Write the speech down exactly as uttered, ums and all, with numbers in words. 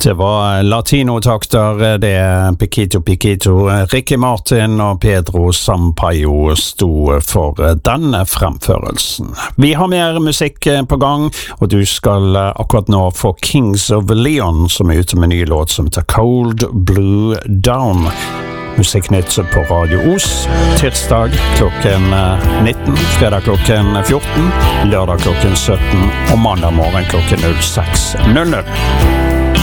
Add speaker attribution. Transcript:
Speaker 1: Det var latinotakter, det Piquito Piquito, Ricky Martin og Pedro Sampaio sto for denne fremførelsen. Vi har mer musikk på gang, og du skal akkurat nå få Kings of Leon, som er ute med en ny låt som heter Cold Blue Down. Musikknytt på Radio Os, tirsdag klokken nitten, fredag klokken fjorten, lørdag klokken sytten og mandag morgen klokken null seks null null.